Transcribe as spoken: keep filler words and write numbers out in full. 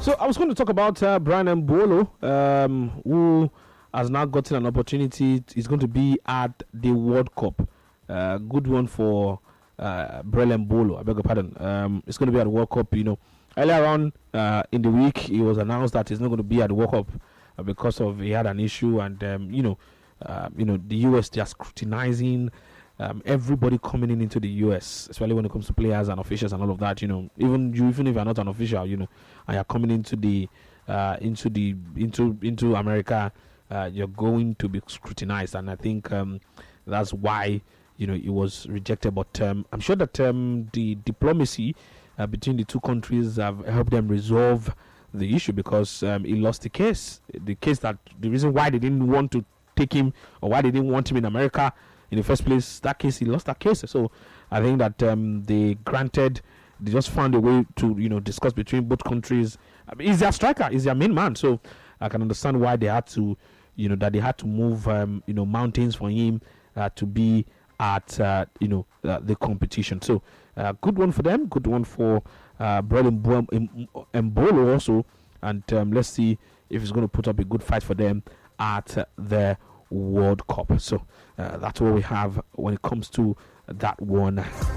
So I was going to talk about uh, Brian Mbolo, um, who has now gotten an opportunity. He's going to be at the World Cup. Uh, good one for uh, Brian Mbolo. I beg your pardon. Um, it's going to be at the World Cup. You know, earlier on uh, in the week, it was announced that he's not going to be at the World Cup uh, because of he had an issue, and um, you know, uh, you know, the U S, they are scrutinizing. Um, everybody coming in into the U S, especially when it comes to players and officials and all of that, you know, even you, even if you're not an official, you know, and you're coming into the, uh, into the, into into America, uh, you're going to be scrutinized, and I think um, that's why, you know, it was rejected. But um, I'm sure that um, the diplomacy uh, between the two countries have helped them resolve the issue, because um, he lost the case, the case that the reason why they didn't want to take him, or why they didn't want him in America in the first place, that case, he lost that case. So I think that um, they granted, they just found a way to, you know, discuss between both countries. I mean, he's their striker, he's their main man. So I can understand why they had to, you know, that they had to move, um, you know, mountains for him uh, to be at, uh, you know, uh, the competition. So uh, good one for them, good one for uh, Brian Mbolo also. And um, let's see if he's going to put up a good fight for them at uh, the World Cup. So uh, that's what we have when it comes to that one.